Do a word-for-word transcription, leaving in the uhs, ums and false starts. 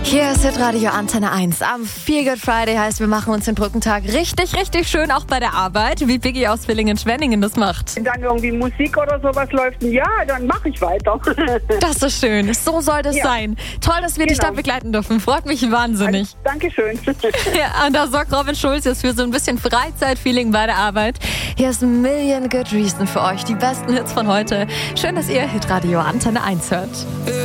Hier ist Hitradio Antenne eins. Am Feel Good Friday heißt, wir machen uns den Brückentag richtig, richtig schön, auch bei der Arbeit, wie Biggie aus Villingen-Schwenningen das macht. Wenn dann irgendwie Musik oder sowas läuft, ja, dann mache ich weiter. Das ist schön. So soll das ja. sein. Toll, dass wir genau. dich da begleiten dürfen. Freut mich wahnsinnig. Also, Dankeschön. Ja, und da sorgt Robin Schulz jetzt für so ein bisschen Freizeitfeeling bei der Arbeit. Hier ist Million Good Reason für euch. Die besten Hits von heute. Schön, dass ihr Hitradio Antenne eins hört.